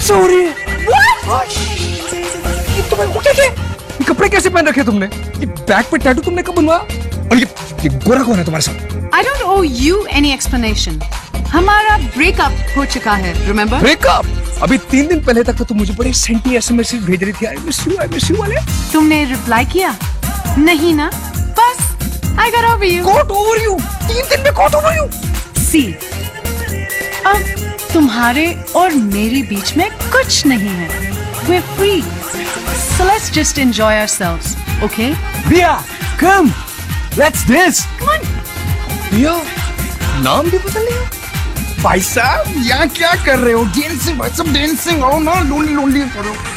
मुझसे हो रही है। ये तुम्हें क्या ये कपड़े कैसे पहन रखे तुमने? ये बैक पे टैटू तुमने कब बनवाया? और ये गोरा कौन है तुम्हारे साथ? I don't owe you any explanation. हमारा ब्रेकअप हो चुका है, remember? ब्रेकअप? अभी 3 दिन पहले तक तो तुम मुझे बड़े सेंटी एसएमएस भेज रही थी, आई मिस यू वाले। तुमने रिप्लाई किया? नहीं ना? बस I got over you. Got over you? 3 दिन में got over you? See, अब तुम्हारे और मेरे बीच में कुछ नहीं है. We're free. So let's just enjoy ourselves, okay? Priya, come. Let's dance. Come on. Priya, नाम भी बदल लिया। भाई साहब यहाँ क्या कर रहे हो? डेंसिंग भाई साहब, डेंसिंग आओ ना, लोनली करो।